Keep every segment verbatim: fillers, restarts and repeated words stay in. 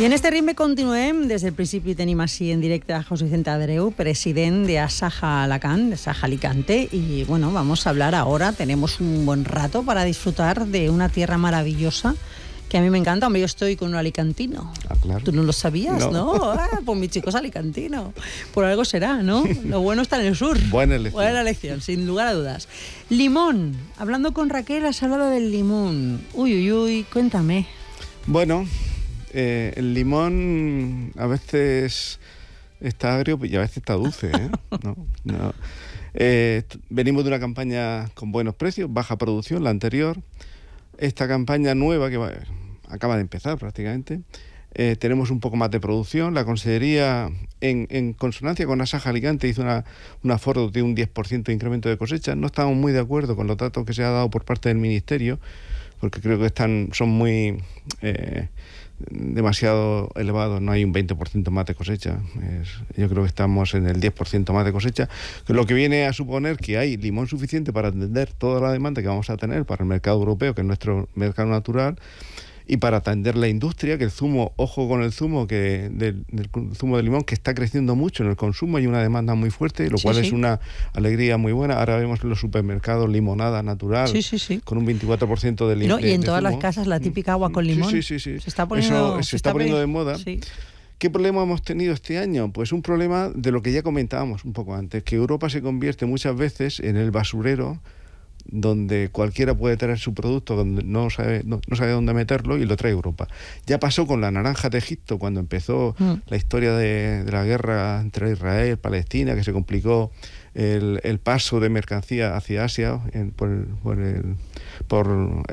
I en este ritme continuem. Des del principi tenim així en directe a José Vicente Adreu, president de Asaja Alacant, de Asaja Alicante, y bueno, vamos a hablar ahora, tenemos un buen rato para disfrutar de una tierra maravillosa que a mí me encanta. Hombre, yo estoy con un alicantino. Ah, claro. Tú no lo sabías, ¿no? ¿no? Ah, pues mi chico es alicantino. Por algo será, ¿no? Lo bueno está en el sur. Buena elección. Buena elección, sin lugar a dudas. Limón. Hablando con Raquel, has hablado del limón. Uy, uy, uy, cuéntame. Bueno, eh, el limón a veces está agrio y a veces está dulce, ¿eh? No, no. Eh, venimos de una campaña con buenos precios, baja producción, la anterior. Esta campaña nueva que va, acaba de empezar prácticamente, eh, tenemos un poco más de producción. La Consellería, en, en consonancia con Asaja Alicante, hizo una, una aforo de un diez por ciento de incremento de cosecha. No estamos muy de acuerdo con los datos que se ha dado por parte del Ministerio, porque creo que están son muy eh, demasiado elevados. No hay un veinte por ciento más de cosecha. Es, yo creo que estamos en el diez por ciento más de cosecha, lo que viene a suponer que hay limón suficiente para atender toda la demanda que vamos a tener para el mercado europeo, que es nuestro mercado natural, y para atender la industria, que el zumo, ojo con el zumo, que del, del zumo de limón, que está creciendo mucho en el consumo, hay una demanda muy fuerte, lo sí, cual sí. es una alegría muy buena. Ahora vemos en los supermercados limonada natural, sí, sí, sí. con un veinticuatro por ciento de limón. No, y en de todas zumo. las casas la típica agua con limón. Sí, sí, sí, sí. Se está poniendo, Eso se, se está, está poniendo de moda. Sí. ¿Qué problema hemos tenido este año? Pues un problema de lo que ya comentábamos un poco antes, que Europa se convierte muchas veces en el basurero donde cualquiera puede traer su producto, donde no sabe, no, no sabe dónde meterlo, y lo trae Europa. Ya pasó con la naranja de Egipto, cuando empezó mm. la historia de, de la guerra entre Israel y Palestina, que se complicó el, el paso de mercancía hacia Asia en, por, el, por, el, por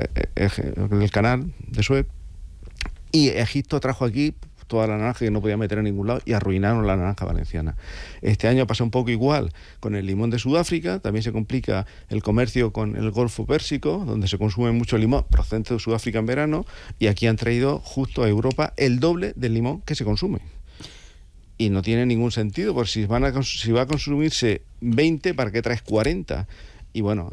el, el canal de Suez, y Egipto trajo aquí toda la naranja que no podía meter en ningún lado y arruinaron la naranja valenciana. Este año pasa un poco igual con el limón de Sudáfrica. También se complica el comercio con el Golfo Pérsico, donde se consume mucho limón procedente de Sudáfrica en verano, y aquí han traído justo a Europa el doble del limón que se consume. Y no tiene ningún sentido, porque si, van a, si va a consumirse veinte, ¿para qué traes cuarenta? Y bueno,